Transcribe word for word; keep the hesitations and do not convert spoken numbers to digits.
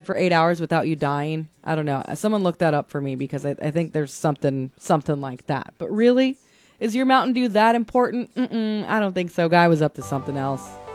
for eight hours without you dying. I don't know. Someone look that up for me because I, I think there's something something like that. But really, is your Mountain Dew that important? Mm-mm, I don't think so. Guy was up to something else.